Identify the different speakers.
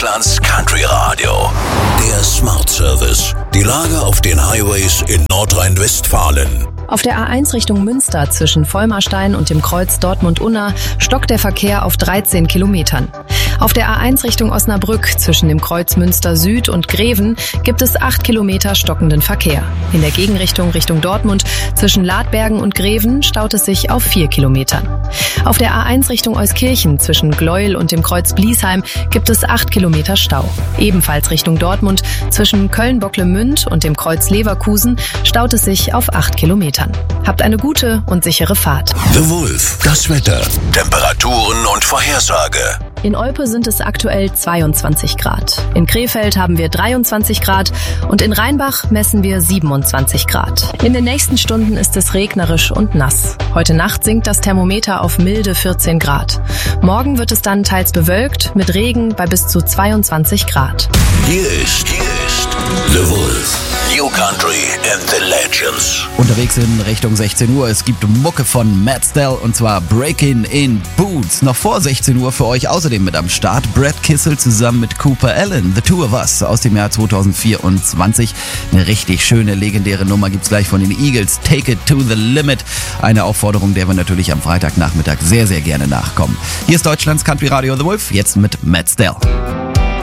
Speaker 1: Deutschlands Country Radio. Der Smart Service. Die Lage auf den Highways in Nordrhein-Westfalen.
Speaker 2: Auf der A1 Richtung Münster zwischen Vollmarstein und dem Kreuz Dortmund-Unna stockt der Verkehr auf 13 Kilometern. Auf der A1 Richtung Osnabrück zwischen dem Kreuz Münster Süd und Greven gibt es 8 Kilometer stockenden Verkehr. In der Gegenrichtung Richtung Dortmund zwischen Ladbergen und Greven staut es sich auf 4 Kilometern. Auf der A1 Richtung Euskirchen zwischen Gleuel und dem Kreuz Bliesheim gibt es 8 Kilometer Stau. Ebenfalls Richtung Dortmund zwischen Köln-Bocklemünd und dem Kreuz Leverkusen staut es sich auf 8 Kilometern. Habt eine gute und sichere Fahrt.
Speaker 1: The Wolf, das Wetter, Temperaturen und Vorhersage.
Speaker 2: In Olpe sind es aktuell 22 Grad. In Krefeld haben wir 23 Grad und in Rheinbach messen wir 27 Grad. In den nächsten Stunden ist es regnerisch und nass. Heute Nacht sinkt das Thermometer auf milde 14 Grad. Morgen wird es dann teils bewölkt mit Regen bei bis zu 22 Grad.
Speaker 1: Hier ist The Wolf. New Country and the Legends.
Speaker 3: Unterwegs in Richtung 16 Uhr. Es gibt Mucke von Matt Stell und zwar Breaking in Boots. Noch vor 16 Uhr für euch außerdem mit am Start Brad Kissel zusammen mit Cooper Allen. The Two of Us aus dem Jahr 2024. Eine richtig schöne, legendäre Nummer gibt's gleich von den Eagles. Take it to the limit. Eine Aufforderung, der wir natürlich am Freitagnachmittag sehr, sehr gerne nachkommen. Hier ist Deutschlands Country Radio The Wolf, jetzt mit Matt Stell.